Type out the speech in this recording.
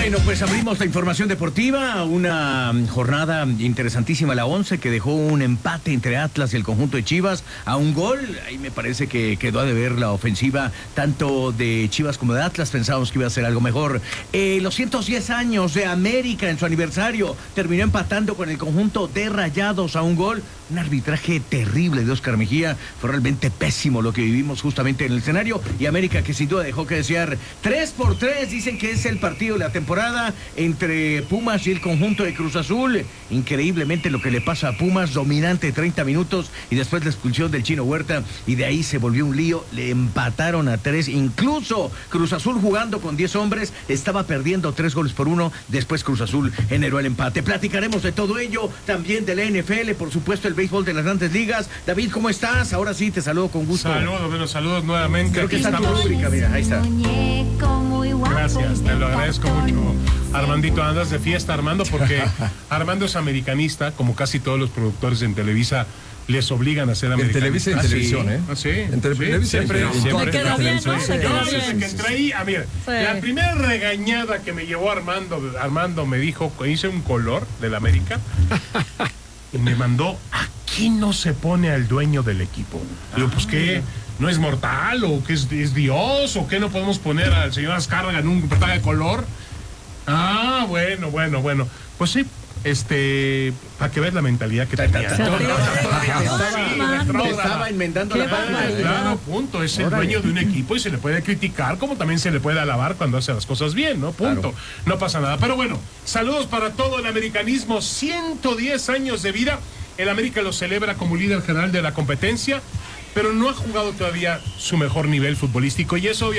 Bueno, pues abrimos la información deportiva, una jornada interesantísima, la 11, que dejó un empate entre Atlas y el conjunto de Chivas a un gol. Ahí me parece que quedó a deber la ofensiva tanto de Chivas como de Atlas. Pensábamos que iba a ser algo mejor. Los 110 años de América en su aniversario terminó empatando con el conjunto de Rayados a un gol. Un arbitraje terrible de Oscar Mejía. Fue realmente pésimo lo que vivimos justamente en el escenario. Y América, que sin duda dejó que desear. 3-3, dicen que es el partido de la temporada entre Pumas y el conjunto de Cruz Azul. Increíblemente lo que le pasa a Pumas, dominante 30 minutos y después la expulsión del Chino Huerta, y de ahí se volvió un lío. Le empataron a 3. Incluso Cruz Azul, jugando con 10 hombres, estaba perdiendo 3-1. Después Cruz Azul generó el empate. Platicaremos de todo ello, también de la NFL, por supuesto el béisbol de las grandes ligas. David, ¿cómo estás? Ahora sí, te saludo con gusto. Saludos nuevamente. Creo que está tu rúbrica, mira, ahí está. Gracias, te lo agradezco mucho. Armandito, andas de fiesta, Armando, porque Armando es americanista, como casi todos los productores en Televisa les obligan a ser americanistas. En Televisa y en televisión, ¿eh? ¿Ah, sí? En Televisa siempre. Me quedó bien, ¿no? Yo desde que entré ahí, mira, la primera regañada que me llevó Armando me dijo, hice un color del América y me mandó, aquí no se pone al dueño del equipo. Digo, pues ¿qué? ¿No es mortal? ¿O qué es Dios? ¿O qué no podemos poner al señor Azcárraga en un portal de color? Ah, bueno. Pues sí, para que veas la mentalidad que tenía. Te estaba enmendando la página. Claro, punto. Es el dueño de un equipo y se le puede criticar, como también se le puede alabar cuando hace las cosas bien, ¿no? Punto. Claro. No pasa nada. Pero bueno, saludos para todo el americanismo. 110 años de vida. El América lo celebra como líder general de la competencia, pero no ha jugado todavía su mejor nivel futbolístico, y eso